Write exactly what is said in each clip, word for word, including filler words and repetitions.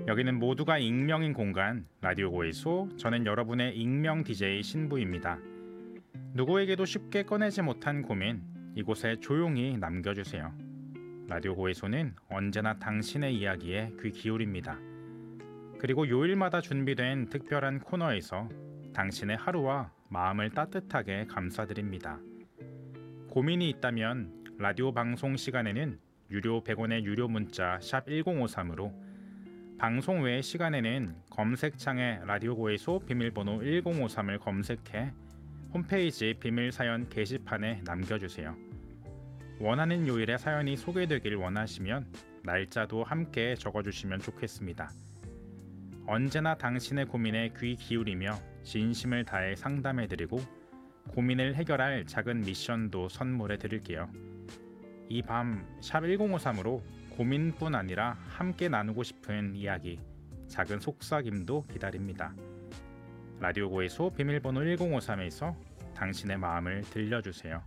여기는 모두가 익명인 공간 라디오 고해소. 저는 여러분의 익명 디제이 신부입니다. 누구에게도 쉽게 꺼내지 못한 고민, 이곳에 조용히 남겨주세요. 라디오 고해소는 언제나 당신의 이야기에 귀 기울입니다. 그리고 요일마다 준비된 특별한 코너에서 당신의 하루와 마음을 따뜻하게 감싸드립니다. 고민이 있다면 라디오 방송 시간에는 유료 백 원의 유료 문자 샵 일공오삼으로, 방송 외의 시간에는 검색창에 라디오 고해소 비밀번호 일공오삼을 검색해 홈페이지 비밀사연 게시판에 남겨주세요. 원하는 요일에 사연이 소개되길 원하시면 날짜도 함께 적어주시면 좋겠습니다. 언제나 당신의 고민에 귀 기울이며 진심을 다해 상담해드리고 고민을 해결할 작은 미션도 선물해 드릴게요. 이 밤 샵 일공오삼으로 고민뿐 아니라 함께 나누고 싶은 이야기, 작은 속삭임도 기다립니다. 라디오 고해소 비밀번호 일공오삼에서 당신의 마음을 들려주세요.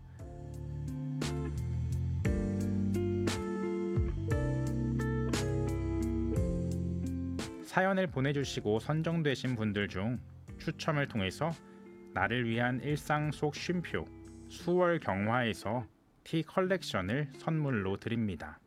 사연을 보내주시고 선정되신 분들 중 추첨을 통해서 나를 위한 일상 속 쉼표 수월 경화에서 티 컬렉션을 선물로 드립니다.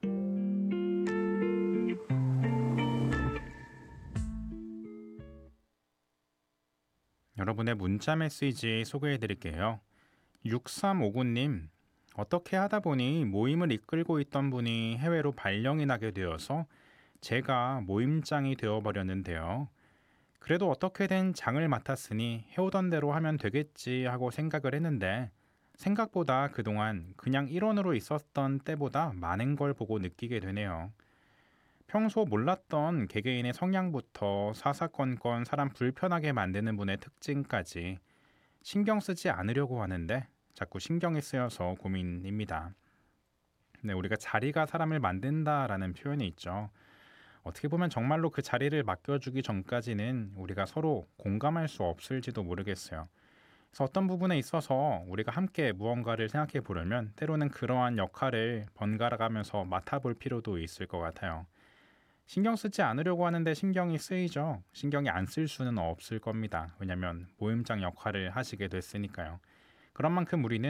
여러분의 문자 메시지 소개해 드릴게요. 육삼오구 님, 어떻게 하다 보니 모임을 이끌고 있던 분이 해외로 발령이 나게 되어서 제가 모임장이 되어버렸는데요. 그래도 어떻게든 장을 맡았으니 해오던 대로 하면 되겠지 하고 생각을 했는데, 생각보다 그동안 그냥 일원으로 있었던 때보다 많은 걸 보고 느끼게 되네요. 평소 몰랐던 개개인의 성향부터 사사건건 사람 불편하게 만드는 분의 특징까지 신경 쓰지 않으려고 하는데 자꾸 신경이 쓰여서 고민입니다. 네, 우리가 자리가 사람을 만든다라는 표현이 있죠. 어떻게 보면 정말로 그 자리를 맡겨주기 전까지는 우리가 서로 공감할 수 없을지도 모르겠어요. 그래서 어떤 부분에 있어서 우리가 함께 무언가를 생각해 보려면 때로는 그러한 역할을 번갈아 가면서 맡아볼 필요도 있을 것 같아요. 신경 쓰지 않으려고 하는데 신경이 쓰이죠. 신경이 안 쓸 수는 없을 겁니다. 왜냐하면 모임장 역할을 하시게 됐으니까요. 그런 만큼 우리는